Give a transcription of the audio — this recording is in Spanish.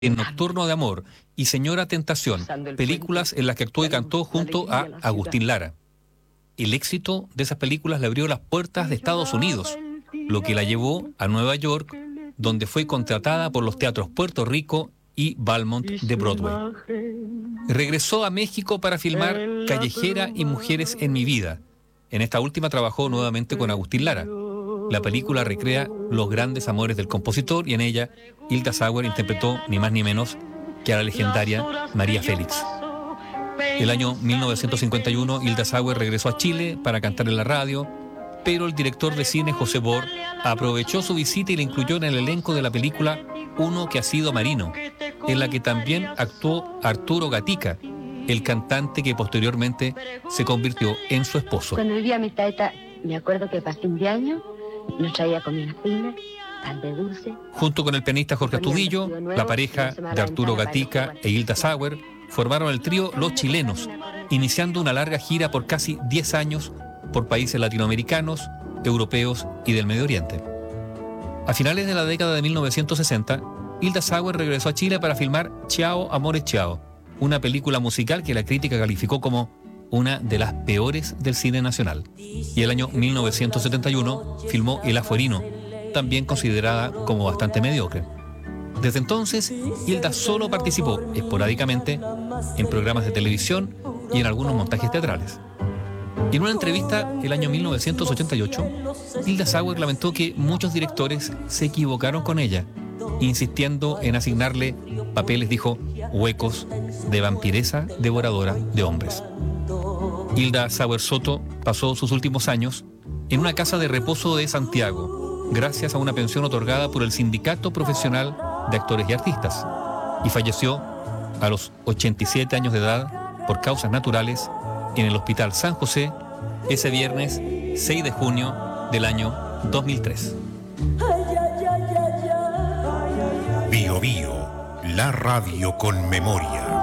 en Nocturno de Amor y Señora Tentación, películas en las que actuó y cantó junto a Agustín Lara. El éxito de esas películas le abrió las puertas de Estados Unidos, lo que la llevó a Nueva York, donde fue contratada por los teatros Puerto Rico y Valmont de Broadway. Regresó a México para filmar Callejera y Mujeres en mi vida. En esta última trabajó nuevamente con Agustín Lara. La película recrea los grandes amores del compositor y en ella Hilda Sauer interpretó ni más ni menos que a la legendaria María Félix. El año 1951 Hilda Sauer regresó a Chile para cantar en la radio, pero el director de cine José Bor aprovechó su visita y la incluyó en el elenco de la película Uno que ha sido marino, en la que también actuó Arturo Gatica, el cantante que posteriormente se convirtió en su esposo. Cuando vivía mi taita, me acuerdo que para fin de año nos traía comida fina, pan de dulce. Junto con el pianista Jorge Astudillo, la pareja de Arturo Gatica e Hilda Sauer formaron el trío Los Chilenos, iniciando una larga gira por casi 10 años por países latinoamericanos, europeos y del Medio Oriente. A finales de la década de 1960, Hilda Sauer regresó a Chile para filmar Chao, Amores, Chao, una película musical que la crítica calificó como una de las peores del cine nacional. Y el año 1971 filmó El Afuerino, también considerada como bastante mediocre. Desde entonces, Hilda solo participó esporádicamente en programas de televisión y en algunos montajes teatrales. Y en una entrevista el año 1988, Hilda Sauer lamentó que muchos directores se equivocaron con ella, insistiendo en asignarle papeles, dijo, huecos de vampiresa devoradora de hombres. Hilda Sauer Soto pasó sus últimos años en una casa de reposo de Santiago, gracias a una pensión otorgada por el Sindicato Profesional de Actores y Artistas, y falleció a los 87 años de edad por causas naturales en el Hospital San José ese viernes 6 de junio del año 2003. Bio Bio, la radio con memoria.